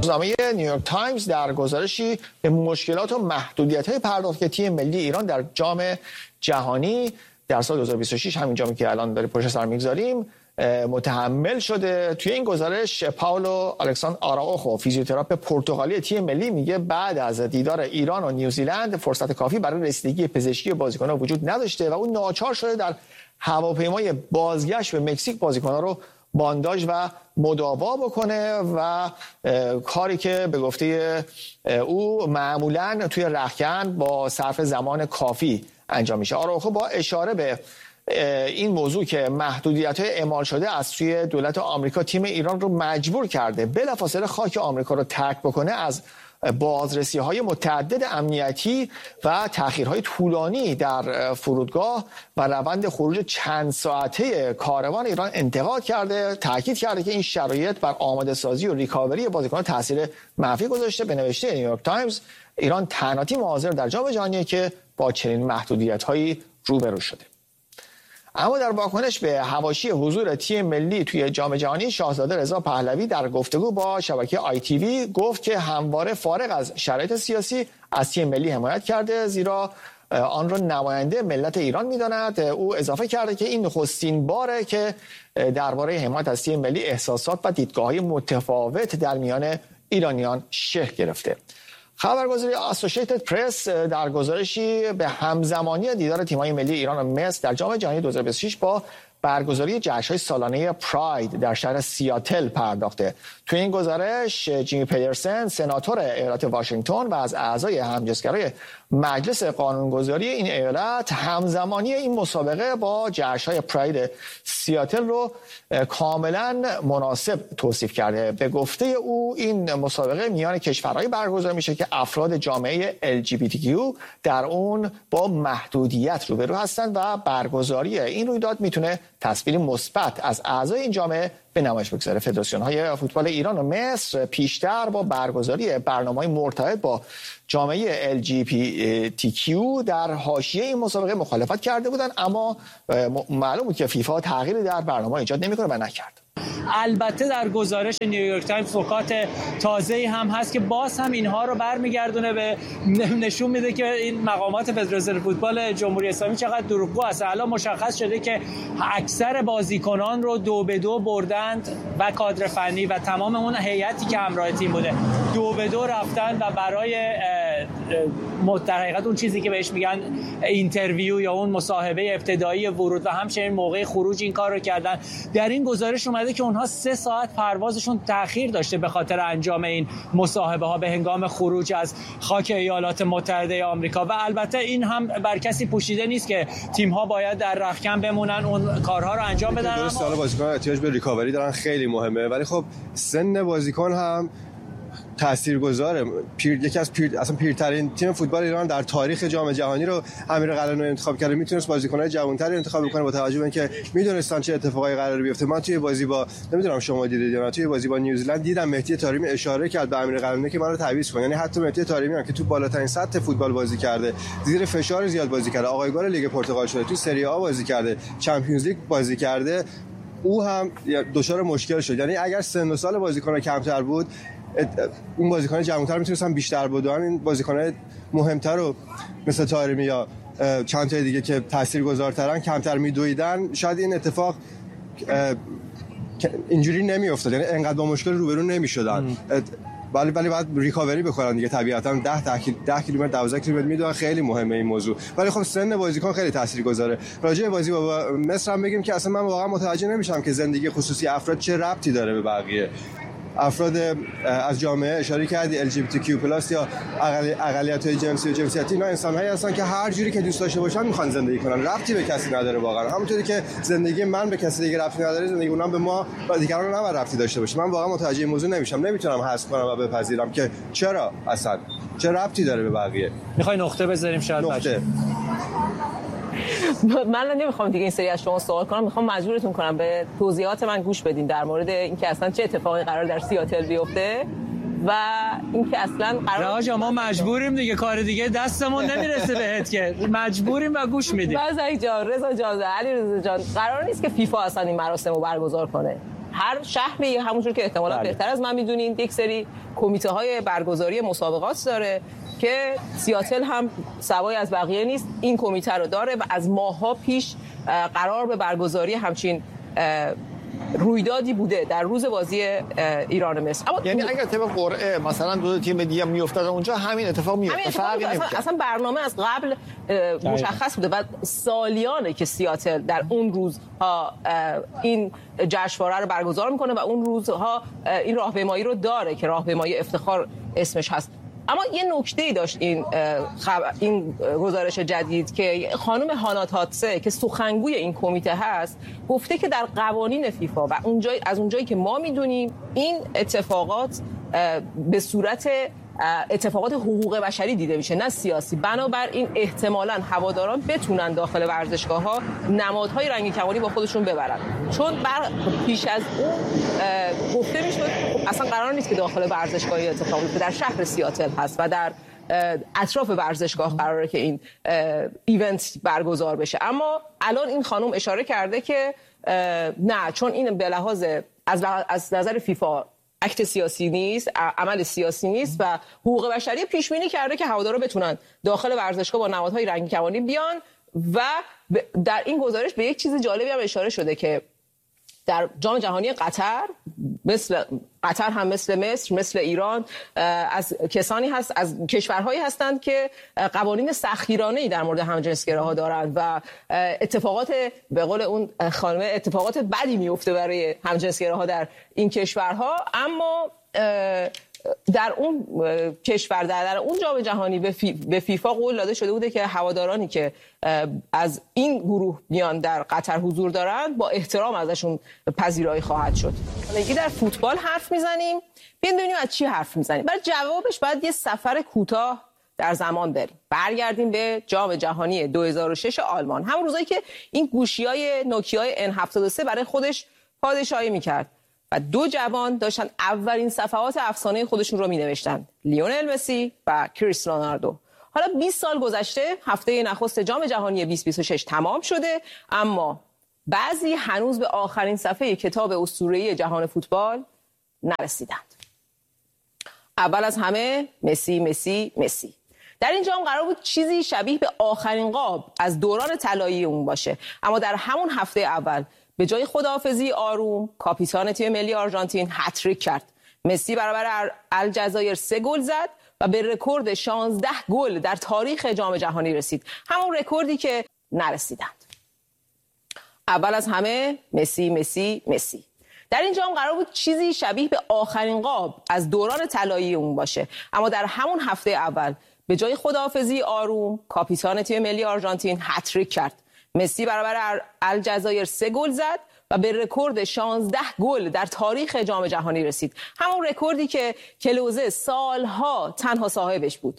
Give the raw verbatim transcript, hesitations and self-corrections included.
روزنامه نیویورک تایمز در گزارشی به مشکلات و محدودیت‌های پرداخت تیم ملی ایران در جام جهانی در سال دو هزار و بیست و شش، همین جامی که الان داره پشت سر میگذاریم، متحمل شده. توی این گزارش پاولو الکساندر آراوخو، فیزیوتراپ پرتغالی تیم ملی، میگه بعد از دیدار ایران و نیوزیلند فرصت کافی برای رسیدگی پزشکی بازیکن‌ها وجود نداشته و اون ناچار شده در هواپیمای بازگشت به مکزیک بازیکن‌ها رو بانداژ و مداوا بکنه و کاری که به گفته او معمولاً توی رختکن با صرف زمان کافی انجام میشه. آراوخو با اشاره به این موضوع که محدودیت‌های اعمال شده از سوی دولت آمریکا تیم ایران رو مجبور کرده بلافاصله خاک آمریکا رو ترک بکنه، از بازرسی‌های متعدد امنیتی و تأخیرهای طولانی در فرودگاه و روند خروج چند ساعته کاروان ایران انتقاد کرده. تاکید کرده که این شرایط بر آماده سازی و ریکاوری بازیکنان تاثیر منفی گذاشته. به نوشته نیویورک تایمز، ایران تنها تیم حاضر در جام جهانی که با چنین محدودیت‌هایی روبرو شده. اما در واکنش به حواشی حضور تیم ملی توی جام جهانی، شاهزاده رضا پهلوی در گفتگو با شبکه آی تی وی گفت که همواره فارغ از شرایط سیاسی از تیم ملی حمایت کرده، زیرا آن را نماینده ملت ایران می‌داند. او اضافه کرده که این نخستین باره که درباره حمایت از تیم ملی احساسات و دیدگاه‌های متفاوت در میان ایرانیان شکل گرفته. خبرگزاری اسوسییتد پرس در گزارشی به همزمانی دیدار تیم‌های ملی ایران و مصر در جام جهانی دو هزار و بیست و شش با برگزاری جشن‌های سالانه پراید در شهر سیاتل پرداخته. توی این گزارش جیمی پیدرسن، سناتور ایالت واشنگتن و از اعضای همجنسگرای مجلس قانونگذاری این ایالت، همزمانی این مسابقه با جشن‌های پراید سیاتل رو کاملا مناسب توصیف کرده. به گفته او این مسابقه میان کشورهایی برگزار میشه که افراد جامعه ال جی بی تی کیو در اون با محدودیت روبرو هستند و برگزاری این رویداد میتونه تصویری مثبت از اعضای این جامعه به نمایش بگذاره. فدراسیون‌های فوتبال ایران و مصر پیشتر با برگزاری برنامه‌های مرتبط با جامعه ال جی بی تی کیو در حاشیه این مسابقه مخالفت کرده بودند، اما معلوم بود که فیفا تغییری در برنامه ایجاد نمی‌کنه و نکرد. البته در گزارش نیویورک تایمز نکات تازه‌ای هم هست که باز هم اینها رو برمیگردونه به نشون میده که این مقامات فدراسیون فوتبال جمهوری اسلامی چقدر دروغگو است. الان مشخص شده که اکثر بازیکنان رو دو به دو بردند و کادر فنی و تمام اون هیئتی که همراه تیم بوده دو به دو رفتن و برای در حقیقت اون چیزی که بهش میگن اینترویو یا اون مصاحبه ابتدایی ورود و همچنین موقع خروج این کار رو کردن. در این گزارش اومده که اونها سه ساعت پروازشون تأخیر داشته به خاطر انجام این مصاحبه ها به هنگام خروج از خاک ایالات متحده آمریکا. و البته این هم بر کسی پوشیده نیست که تیم ها باید در رختکن بمونن اون کارها رو انجام بدن. درسته، حالا بازیکن‌ها احتیاج به ریکاوری دارن، خیلی مهمه، ولی خب سن بازیکن هم تاثیرگذاره. پیر یکی از پیر اصلا پیرترین تیم فوتبال ایران در تاریخ جام جهانی رو امیر قلعه‌نویی انتخاب کرده، میتونست بازیکن‌های جوان‌تری انتخاب بکنه با توجه به اینکه میدونستان چه اتفاقایی قراره بیفته. من توی بازی با نمیدونم شما دیدید یا نه، توی بازی با نیوزیلند دیدم مهدی طارمی اشاره کرد به امیر قلعه‌نویی که منو تعویض کنه. یعنی حتی مهدی طارمی هم که تو بالاترین سطح فوتبال بازی کرده، زیر فشار زیاد بازی کرده، آقایگار لیگ پرتغال شده، تو سری آ بازی کرده، چمپیونز لیگ بازی کرده، او هم دچار مشکل شد. یعنی اگر سن و سال بازیکن‌ها کمتر بود، اون بازیکن جوان‌تر میتونستن بیشتر بدون. این بازیکن‌های مهمتر رو مثل طارمی یا چند تا دیگه که تاثیرگذارترن کمتر میدویدن، شاید این اتفاق اینجوری نمیافتاد، یعنی انقدر با مشکل روبرو نمیشدن. ولی ولی بعد ریکاوری بکنن دیگه، طبیعتا ده کیلومتر دوازده کیلومتر میدونن، خیلی مهمه این موضوع. ولی خب سن بازیکن خیلی تاثیرگذاره. راجع به بازی با مصر هم بگیم که اصلا من واقعا متوجه نمیشم که زندگی خصوصی افراد چه ربطی داره به بقیه افراد از جامعه. اشاره کردی ال جی بی تی کیو پلاس یا اقلیت‌های جنسی و جنسیتی، اینا انسان‌هایی هستن که هر جوری که دوست داشته باشن میخوان زندگی کنن، ربطی به کسی نداره واقعا. همونطوری که زندگی من به کسی دیگه ربطی نداره، زندگی اونم به ما و دیگران نباید ربطی داشته باشه. من واقعا متوجه این موضوع نمیشم، نمیتونم حذف کنم و بپذیرم که چرا اصلا چه ربطی داره به بقیه. میخوای نقطه بذاریم شاید نقطه. من نمیخوام دیگه این سری از شما سوال کنم، میخوام مجبورتون کنم به توضیحات من گوش بدین در مورد اینکه اصلا چه اتفاقی قرار در سیاتل بیفته و اینکه اصلا قرار آقا ما مجبوریم دیگه، کار دیگه دستمون نمیرسه بهت که مجبوریم و گوش میدیم. بازی جان، رضا جان، علی رضا جان، قرار نیست که فیفا اصلا این مراسم رو برگزار کنه. هر شهری همونجور که احتمالاً بله. بهتر از من میدونین یک سری کمیته های برگزاری مسابقات داره که سیاتل هم سوای از بقیه نیست، این کمیته رو داره و از ماه‌ها پیش قرار به برگزاری همچین رویدادی بوده در روز بازی ایران مصر. اما یعنی اگر طبق قرعه مثلا دو تیم دیگه میافتاد اونجا همین اتفاق میفته، فرقی اصلا, اصلا برنامه از قبل مشخص بوده و سالیانه که سیاتل در اون روزها این جشنواره رو برگزار میکنه و اون روزها این راهپیمایی رو داره که راهپیمایی افتخار اسمش هست. اما یه نکته‌ای داشت این خب... این گزارش جدید که خانم هانا تاتسه که سخنگوی این کمیته هست گفته که در قوانین فیفا و اونجای از اونجایی که ما میدونیم این اتفاقات به صورت اتفاقات حقوق بشری دیده میشه نه سیاسی، بنابراین احتمالاً هواداران بتونن داخل ورزشگاه‌ها نمادهای رنگی کمانی با خودشون ببرن، چون بر پیش از اون گفته میشد اصلا قرار نیست که داخل ورزشگاهی اتفاق بیفته، در شهر سیاتل هست و در اطراف ورزشگاه قراره که این ایونت برگزار بشه. اما الان این خانم اشاره کرده که نه، چون این به لحاظ از از نظر فیفا اکت سیاسی نیست، عمل سیاسی نیست و حقوق بشری پیش بینی کرده که هوادارا بتونن داخل ورزشگاه با نمادهای رنگی کمانی بیان. و در این گزارش به یک چیز جالبی هم اشاره شده که در جام جهانی قطر مثل قطر هم مثل مصر مثل ایران از کسانی هست از کشورهایی هستند که قوانین سختگیرانه‌ای در مورد همجنسگراها دارند و اتفاقات به قول اون خانم اتفاقات بدی میفته برای همجنسگراها در این کشورها. اما در اون کشور در, در اون جام جهانی به, فی، به فیفا قول داده شده بوده که هوادارانی که از این گروه میان در قطر حضور دارند با احترام ازشون پذیرایی خواهد شد. حالا در فوتبال حرف میزنیم، بیاین ببینیم از چی حرف میزنیم. برای جوابش باید یه سفر کوتاه در زمان بریم، برگردیم به جام جهانی دو هزار و شش آلمان، همون روزایی که این گوشی‌های نوکیای ان هفتاد و سه برای خودش پادشاهی میکرد و دو جوان داشتن اولین صفحات افسانه خودشون رو می‌نوشتن، لیونل مسی و کریستیانو رونالدو. حالا بیست سال گذشته، هفته نخست جام جهانی بیست بیست و شش تمام شده، اما بعضی هنوز به آخرین صفحه کتاب اسطوره‌ای جهان فوتبال نرسیدند. اول از همه مسی مسی مسی. در این جام قرار بود چیزی شبیه به آخرین قاب از دوران طلایی اون باشه، اما در همون هفته اول به جای خداحافظی آروم، کاپیتان تیم ملی آرژانتین هتریک کرد. مسی برابر الجزایر سه گل زد و به رکورد شانزده گل در تاریخ جام جهانی رسید، همون رکوردی که نرسیدند. اول از همه مسی مسی مسی. در این جام قرار بود چیزی شبیه به آخرین قاب از دوران طلایی اون باشه، اما در همون هفته اول به جای خداحافظی آروم، کاپیتان تیم ملی آرژانتین هتریک کرد. مسی برابر الجزایر سه گل زد و به رکورد شانزده گل در تاریخ جام جهانی رسید، همون رکوردی که کلوزه سالها تنها صاحبش بود.